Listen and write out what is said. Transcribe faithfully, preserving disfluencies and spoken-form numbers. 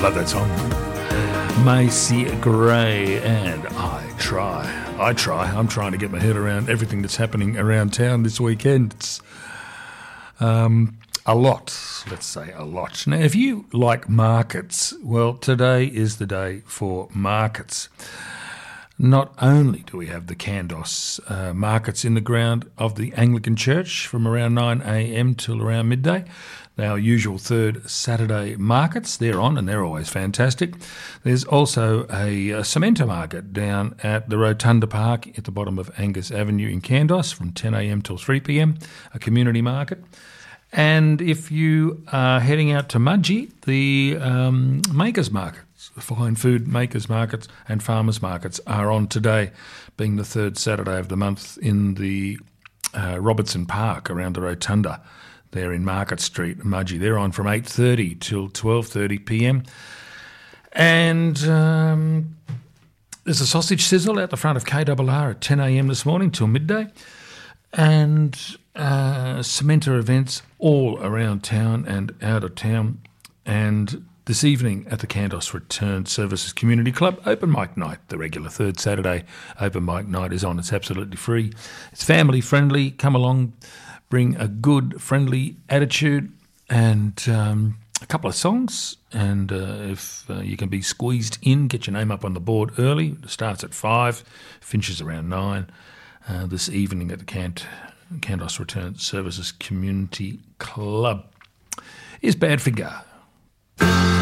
Love that song. Macy Gray and I Try. I try. I'm trying to get my head around everything that's happening around town this weekend. It's um, a lot, let's say a lot. Now, if you like markets, well, today is the day for markets. Not only do we have the Candos uh, markets in the ground of the Anglican Church from around nine a.m. till around midday, our usual third Saturday markets, they're on and they're always fantastic. There's also a, a cementer market down at the Rotunda Park at the bottom of Angus Avenue in Candos from ten a.m. till three p.m, a community market. And if you are heading out to Mudgee, the um, Makers Markets, fine food makers markets and farmers markets are on today, being the third Saturday of the month in the uh, Robertson Park around the Rotunda there in Market Street, Mudgee. They're on from eight thirty till twelve thirty p.m. And um, there's a sausage sizzle out the front of K R R at ten a.m. this morning till midday. And uh, cementer events all around town and out of town. And this evening at the Candos Return Services Community Club, open mic night, the regular third Saturday open mic night is on. It's absolutely free. It's family friendly. Come along, bring a good, friendly attitude and um, a couple of songs. And uh, if uh, you can be squeezed in, get your name up on the board early. It starts at five, finishes around nine. Uh, this evening at the Cant, Candos Return Services Community Club. Is Badfinger.